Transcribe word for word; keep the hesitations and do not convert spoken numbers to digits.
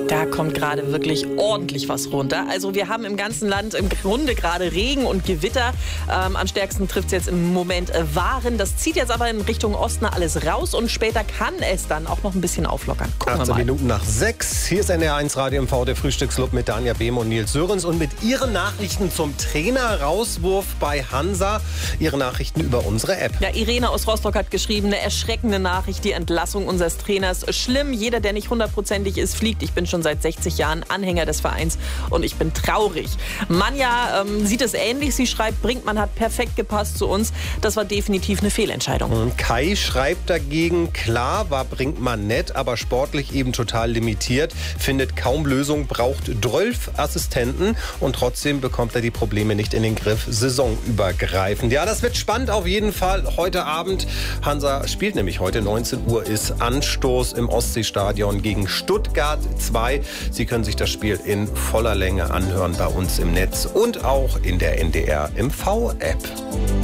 Da kommt gerade wirklich ordentlich was runter. Also wir haben im ganzen Land im Grunde gerade Regen und Gewitter. Ähm, am stärksten trifft es jetzt im Moment äh, Waren. Das zieht jetzt aber in Richtung Osten alles raus und später kann es dann auch noch ein bisschen auflockern. Gucken achtzehn Minuten nach sechs. Hier ist N D R eins Radio M V, der Frühstücksclub mit Danja Behm und Nils Sörens. Und mit Ihren Nachrichten zum Trainer-Rauswurf bei Hansa. Ihre Nachrichten über unsere App. Ja, Irene aus Rostock hat geschrieben, eine erschreckende Nachricht, die Entlassung unseres Trainers. Schlimm, jeder, der nicht hundertprozentig ist, fliegt. Ich bin schon seit sechzig Jahren Anhänger des Vereins und ich bin traurig. Manja ähm, sieht es ähnlich. Sie schreibt, Brinkmann hat perfekt gepasst zu uns. Das war definitiv eine Fehlentscheidung. Und Kai schreibt dagegen, klar war Brinkmann nett, aber sportlich eben total limitiert. Findet kaum Lösung, braucht zwölf Assistenten und trotzdem bekommt er die Probleme nicht in den Griff, saisonübergreifend. Ja, das wird spannend auf jeden Fall heute Abend. Hansa spielt nämlich heute, neunzehn Uhr ist Anstoß im Ostseestadion gegen Stuttgart zwei. Sie können sich das Spiel in voller Länge anhören bei uns im Netz und auch in der N D R M V App.